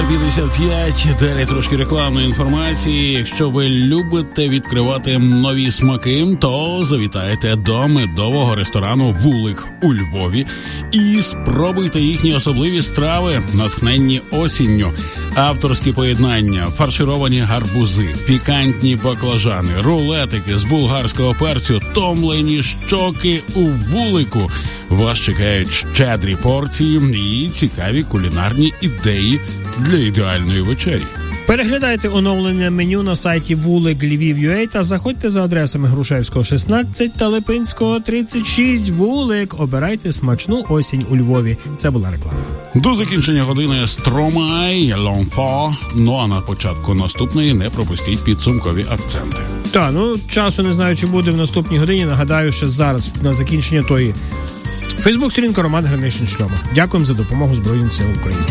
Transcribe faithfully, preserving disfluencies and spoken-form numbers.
п'ятдесят п'ять. Далі трошки рекламної інформації. Якщо ви любите відкривати нові смаки, то завітайте до медового ресторану «Вулик» у Львові і спробуйте їхні особливі страви, натхненні осінню. Авторські поєднання, фаршировані гарбузи, пікантні баклажани, рулетики з булгарського перцю, томлені щоки у «Вулику». Вас чекають щедрі порції і цікаві кулінарні ідеї для ідеальної вечері. Переглядайте оновлення меню на сайті вулик Львів.ua та заходьте за адресами Грушевського шістнадцять та Липинського тридцять шість. Вулик. Обирайте смачну осінь у Львові. Це була реклама. До закінчення години Стромай, Лонфо. Ну а на початку наступної не пропустіть підсумкові акценти. Так, ну часу не знаю, чи буде в наступній годині. Нагадаю, що зараз на закінчення тої Фейсбук-сторінка Роман Гринишин Шльома. Дякуємо за допомогу Збройним силам України.